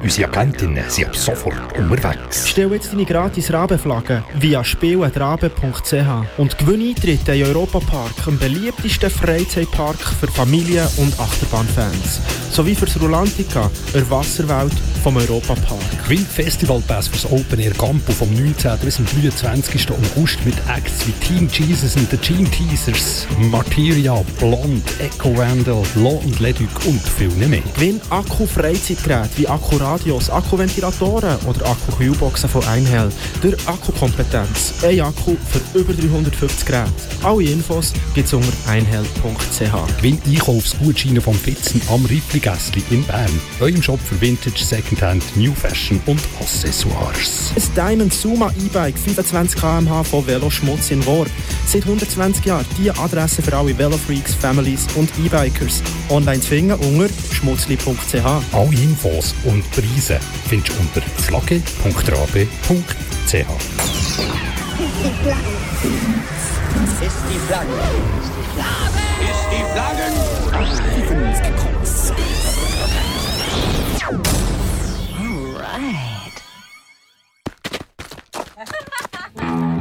Unsere Agentinnen sind ab sofort unterwegs. Stell jetzt deine gratis Rabenflagge via spiel@rabe.ch und gewinne Eintritte in Europapark, dem beliebtesten Freizeitpark für Familien- und Achterbahnfans. Sowie für das Rulantica, der Wasserwelt vom Europapark. Gewinn Festivalpass fürs Open Air Campo vom 19. bis zum 23. August mit Acts wie Team Jesus and the Gene Teasers, Martyria, Blond, Echo Vandal, Law und Leduc und viel mehr. Gewinn Akku-Freizeitgeräte wie Akkuradios, Akkuventilatoren oder Akku-Kühlboxen von Einhell. Durch Akkukompetenz. Ein Akku für über 350 Geräte. Alle Infos gibt es unter einhell.ch. Gewinn Einkaufsgutscheine vom Fitzen am Riffli-Gässli in Bern. Eurem Shop für Vintage, Secondhand, New Fashion und Accessoires. Ein Diamond Suma E-Bike 25 km/h von Veloschmutz in Worb. Seit 120 Jahren die Adresse für alle Velofreaks, Families und E-Bikers. Online zu finden unter schmutzli.ch. Alle Infos und Preise findest du unter flagge.rabe.ch. Ist die Flagge.